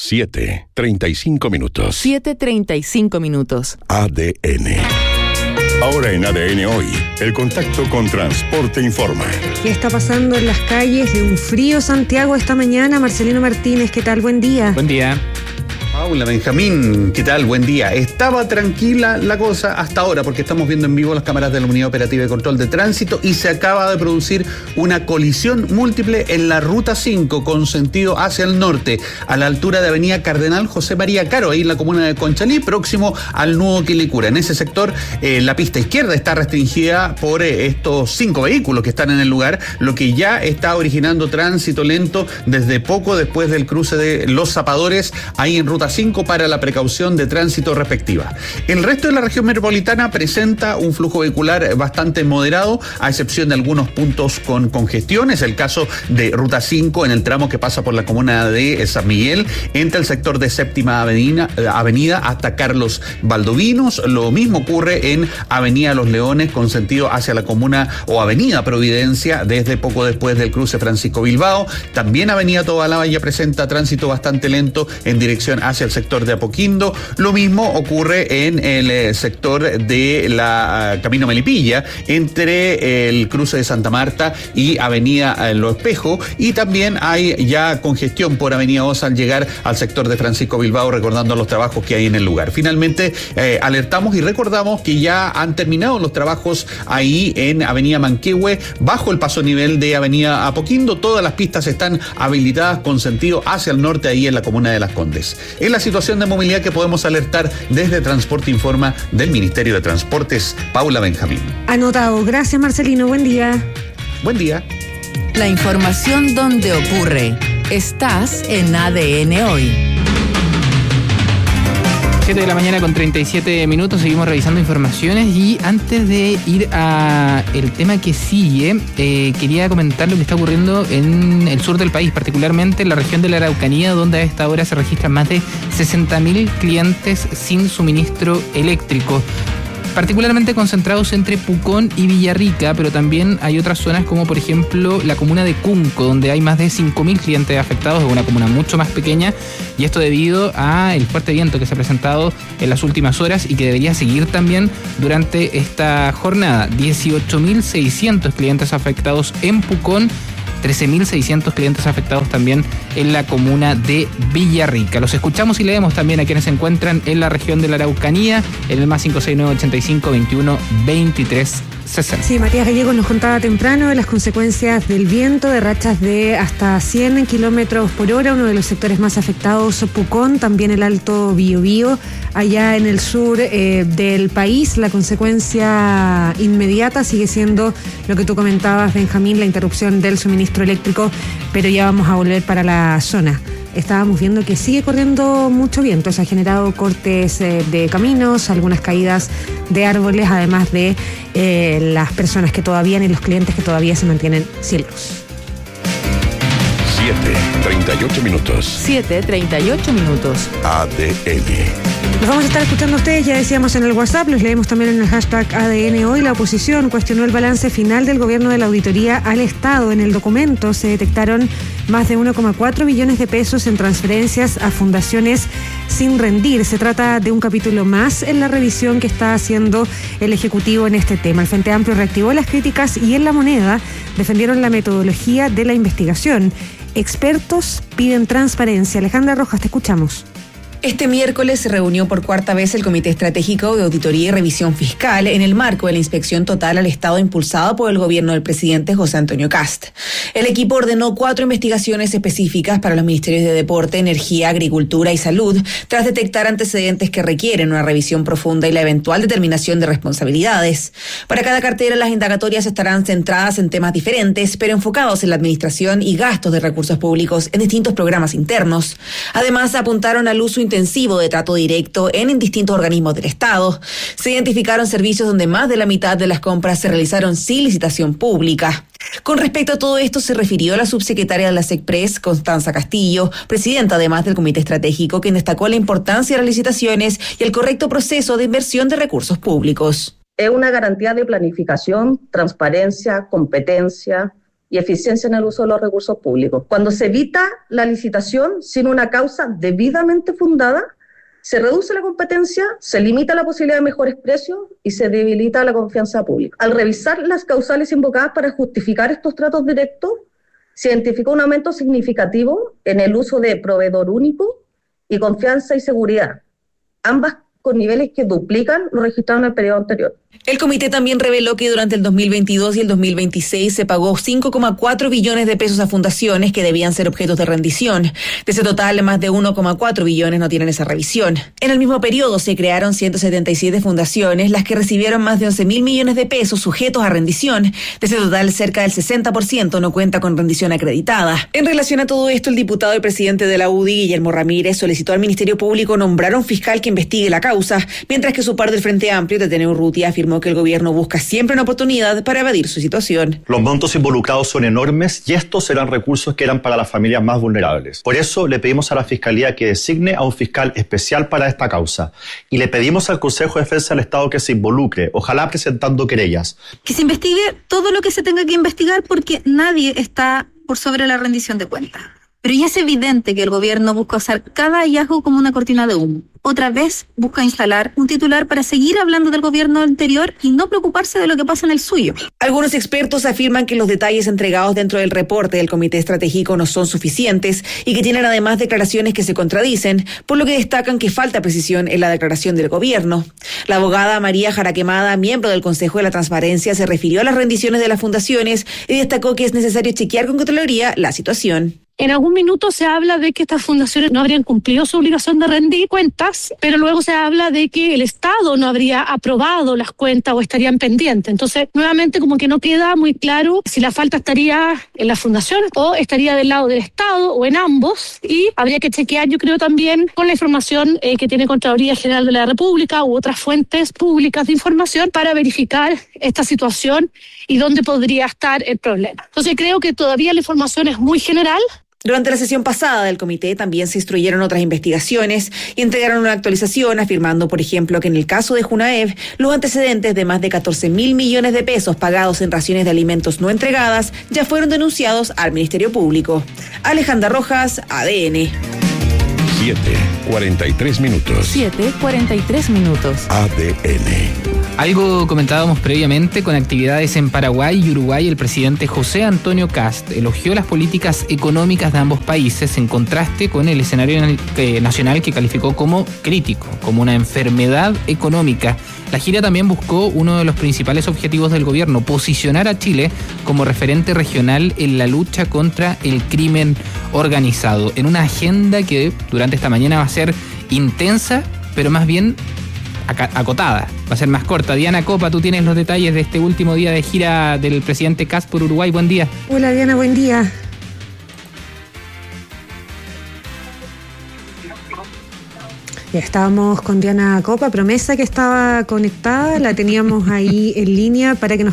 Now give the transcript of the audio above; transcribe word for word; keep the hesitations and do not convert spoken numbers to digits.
siete, treinta y cinco minutos. siete treinta y cinco minutos. A D N. Ahora en A D N Hoy, el contacto con Transporte Informa. ¿Qué está pasando en las calles de un frío Santiago esta mañana? Marcelino Martínez, ¿qué tal? Buen día. Buen día. Paula, Benjamín, ¿qué tal? Buen día. Estaba tranquila la cosa hasta ahora porque estamos viendo en vivo las cámaras de la Unidad Operativa de Control de Tránsito y se acaba de producir una colisión múltiple en la Ruta cinco con sentido hacia el norte, a la altura de Avenida Cardenal José María Caro, ahí en la comuna de Conchalí, próximo al nudo Quilicura. En ese sector, eh, la pista izquierda está restringida por eh, estos cinco vehículos que están en el lugar, lo que ya está originando tránsito lento desde poco después del cruce de Los Zapadores, ahí en Ruta cinco para la precaución de tránsito respectiva. El resto de la región metropolitana presenta un flujo vehicular bastante moderado, a excepción de algunos puntos con congestión. Es el caso de Ruta cinco en el tramo que pasa por la comuna de San Miguel, entre el sector de Séptima Avenida, Avenida hasta Carlos Valdovinos. Lo mismo ocurre en Avenida Los Leones con sentido hacia la comuna o Avenida Providencia desde poco después del cruce Francisco Bilbao. También Avenida Tobalaba ya presenta tránsito bastante lento en dirección hacia el sector de Apoquindo. Lo mismo ocurre en el eh, sector de la uh, Camino Melipilla, entre el cruce de Santa Marta y Avenida uh, Lo Espejo, y también hay ya congestión por Avenida Osa al llegar al sector de Francisco Bilbao, recordando los trabajos que hay en el lugar. Finalmente, eh, alertamos y recordamos que ya han terminado los trabajos ahí en Avenida Manquehue, bajo el paso nivel de Avenida Apoquindo. Todas las pistas están habilitadas con sentido hacia el norte, ahí en la comuna de Las Condes. Es la situación de movilidad que podemos alertar desde Transporte Informa del Ministerio de Transportes. Paula Benjamín. Anotado. Gracias, Marcelino. Buen día. Buen día. La información donde ocurre. Estás en A D N Hoy. siete de la mañana con treinta y siete minutos, seguimos revisando informaciones y antes de ir a el tema que sigue, eh, quería comentar lo que está ocurriendo en el sur del país, particularmente en la región de la Araucanía, donde a esta hora se registran más de sesenta mil clientes sin suministro eléctrico, particularmente concentrados entre Pucón y Villarrica, pero también hay otras zonas como por ejemplo la comuna de Cunco, donde hay más de cinco mil clientes afectados, es una comuna mucho más pequeña, y esto debido al fuerte viento que se ha presentado en las últimas horas y que debería seguir también durante esta jornada. dieciocho mil seiscientos clientes afectados en Pucón, trece mil seiscientos clientes afectados también en la comuna de Villarrica. Los escuchamos y leemos también a quienes se encuentran en la región de la Araucanía, en el más cinco seis nueve ochenta y cinco veintiuno veintitrés sesenta. Sí, Matías Gallegos nos contaba temprano de las consecuencias del viento, de rachas de hasta cien kilómetros por hora, uno de los sectores más afectados, Pucón, también el Alto Biobío, allá en el sur eh, del país. La consecuencia inmediata sigue siendo lo que tú comentabas, Benjamín, la interrupción del suministro eléctrico, pero ya vamos a volver para la zona. Estábamos viendo que sigue corriendo mucho viento, se ha generado cortes eh, de caminos, algunas caídas de árboles, además de eh, las personas que todavía, y los clientes que todavía se mantienen sin luz. siete, treinta y ocho minutos. siete treinta y ocho minutos. A D N. Los vamos a estar escuchando a ustedes, ya decíamos en el WhatsApp, los leemos también en el hashtag A D N Hoy. La oposición cuestionó el balance final del gobierno de la auditoría al Estado. En el documento se detectaron más de uno coma cuatro billones de pesos en transferencias a fundaciones sin rendir. Se trata de un capítulo más en la revisión que está haciendo el Ejecutivo en este tema. El Frente Amplio reactivó las críticas y en La Moneda defendieron la metodología de la investigación. Expertos piden transparencia. Alejandra Rojas, te escuchamos. Este miércoles se reunió por cuarta vez el Comité Estratégico de Auditoría y Revisión Fiscal en el marco de la inspección total al Estado impulsada por el gobierno del presidente José Antonio Kast. El equipo ordenó cuatro investigaciones específicas para los ministerios de Deporte, Energía, Agricultura y Salud, tras detectar antecedentes que requieren una revisión profunda y la eventual determinación de responsabilidades. Para cada cartera, las indagatorias estarán centradas en temas diferentes, pero enfocados en la administración y gastos de recursos públicos en distintos programas internos. Además, apuntaron al uso intensivo de trato directo en distintos organismos del Estado. Se identificaron servicios donde más de la mitad de las compras se realizaron sin licitación pública. Con respecto a todo esto, se refirió la subsecretaria de la SECPRES, Constanza Castillo, presidenta además del Comité Estratégico, quien destacó la importancia de las licitaciones y el correcto proceso de inversión de recursos públicos. Es una garantía de planificación, transparencia, competencia, y eficiencia en el uso de los recursos públicos. Cuando se evita la licitación sin una causa debidamente fundada, se reduce la competencia, se limita la posibilidad de mejores precios y se debilita la confianza pública. Al revisar las causales invocadas para justificar estos tratos directos, se identificó un aumento significativo en el uso de proveedor único y confianza y seguridad, ambas con niveles que duplican lo registrado en el periodo anterior. El comité también reveló que durante el dos mil veintidós y el dos mil veintiséis se pagó cinco coma cuatro billones de pesos a fundaciones que debían ser objetos de rendición. De ese total, más de uno coma cuatro billones no tienen esa revisión. En el mismo periodo se crearon ciento setenta y siete fundaciones, las que recibieron más de once mil millones de pesos sujetos a rendición. De ese total, cerca del sesenta por ciento no cuenta con rendición acreditada. En relación a todo esto, el diputado y presidente de la U D I, Guillermo Ramírez, solicitó al Ministerio Público nombrar a un fiscal que investigue la causa, mientras que su par del Frente Amplio, Teteneu Urrutia, afirmó que el gobierno busca siempre una oportunidad para evadir su situación. Los montos involucrados son enormes y estos serán recursos que eran para las familias más vulnerables. Por eso le pedimos a la Fiscalía que designe a un fiscal especial para esta causa y le pedimos al Consejo de Defensa del Estado que se involucre, ojalá presentando querellas. Que se investigue todo lo que se tenga que investigar porque nadie está por sobre la rendición de cuentas. Pero ya es evidente que el gobierno busca usar cada hallazgo como una cortina de humo. Otra vez busca instalar un titular para seguir hablando del gobierno anterior y no preocuparse de lo que pasa en el suyo. Algunos expertos afirman que los detalles entregados dentro del reporte del Comité Estratégico no son suficientes y que tienen además declaraciones que se contradicen, por lo que destacan que falta precisión en la declaración del gobierno. La abogada María Jaraquemada, miembro del Consejo de la Transparencia, se refirió a las rendiciones de las fundaciones y destacó que es necesario chequear con Contraloría la situación. En algún minuto se habla de que estas fundaciones no habrían cumplido su obligación de rendir cuentas, pero luego se habla de que el Estado no habría aprobado las cuentas o estarían pendientes. Entonces, nuevamente, como que no queda muy claro si la falta estaría en las fundaciones o estaría del lado del Estado o en ambos. Y habría que chequear, yo creo, también con la información eh, que tiene Contraloría General de la República u otras fuentes públicas de información para verificar esta situación y dónde podría estar el problema. Entonces, creo que todavía la información es muy general. Durante la sesión pasada del comité también se instruyeron otras investigaciones y entregaron una actualización afirmando, por ejemplo, que en el caso de Junaev, los antecedentes de más de catorce mil millones de pesos pagados en raciones de alimentos no entregadas ya fueron denunciados al Ministerio Público. Alejandra Rojas, A D N. siete, cuarenta y tres minutos. siete, cuarenta y tres minutos. A D N. Algo comentábamos previamente, con actividades en Paraguay y Uruguay, el presidente José Antonio Kast elogió las políticas económicas de ambos países en contraste con el escenario nacional que calificó como crítico, como una enfermedad económica. La gira también buscó uno de los principales objetivos del gobierno, posicionar a Chile como referente regional en la lucha contra el crimen organizado, en una agenda que durante esta mañana va a ser intensa, pero más bien acotada, va a ser más corta. Diana Copa, tú tienes los detalles de este último día de gira del presidente Kast por Uruguay. Buen día. Hola Diana, buen día. Ya estábamos con Diana Copa, promesa que estaba conectada, la teníamos ahí en línea para que nos